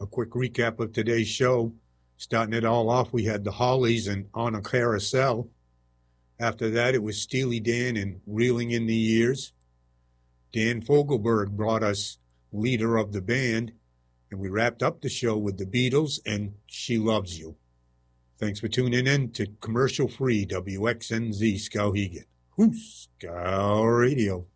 A quick recap of today's show. Starting it all off, we had the Hollies and On a Carousel. After that, it was Steely Dan and Reeling in the Years. Dan Fogelberg brought us Leader of the Band, and we wrapped up the show with the Beatles and She Loves You. Thanks for tuning in to commercial-free WXNZ Skowhegan. Scow Radio.